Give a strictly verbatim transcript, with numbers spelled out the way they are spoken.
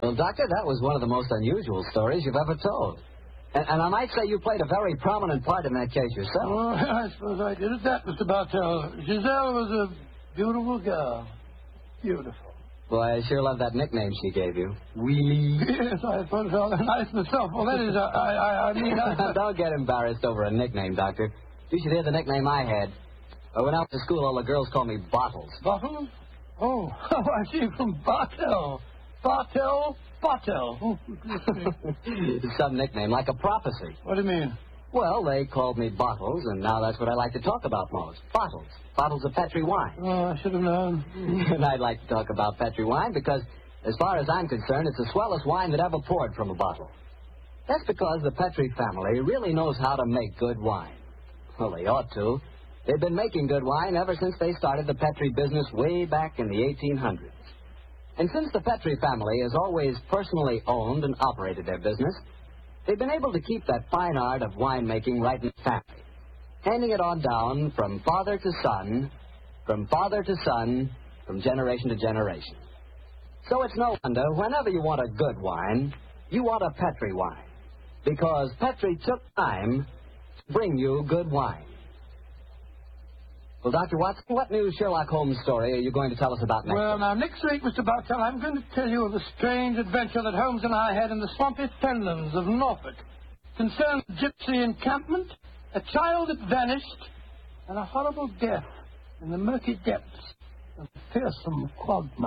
Well, Doctor, that was one of the most unusual stories you've ever told. And, and I might say you played a very prominent part in that case yourself. Oh, I suppose I did at that, Mister Bartell. Giselle was a beautiful girl. Beautiful. Boy, I sure love that nickname she gave you. Wheelie. Yes, I thought it was rather nice myself. Well, that is, uh, I, I, I mean... I... Don't get embarrassed over a nickname, Doctor. You should hear the nickname I had. Uh, when I went to school, all the girls called me Bottles. Bottles? Oh, oh, I see, from Bartell. Bartell, Bartell. Oh, some nickname, like a prophecy. What do you mean? Well, they called me Bottles, and now that's what I like to talk about most. Bottles. Bottles of Petri wine. Oh, I should have known. And I'd like to talk about Petri wine because, as far as I'm concerned, it's the swellest wine that ever poured from a bottle. That's because the Petri family really knows how to make good wine. Well, they ought to. They've been making good wine ever since they started the Petri business way back in the eighteen hundreds. And since the Petri family has always personally owned and operated their business, they've been able to keep that fine art of winemaking right in the family, handing it on down from father to son, from father to son, from generation to generation. So it's no wonder, whenever you want a good wine, you want a Petri wine, because Petri took time to bring you good wine. Well, Doctor Watson, what new Sherlock Holmes story are you going to tell us about next Well, week? now, next week, Mister Bartell, I'm going to tell you of a strange adventure that Holmes and I had in the swampy fenlands of Norfolk. Concerns gypsy encampment, a child that vanished, and a horrible death in the murky depths of a fearsome quagmire.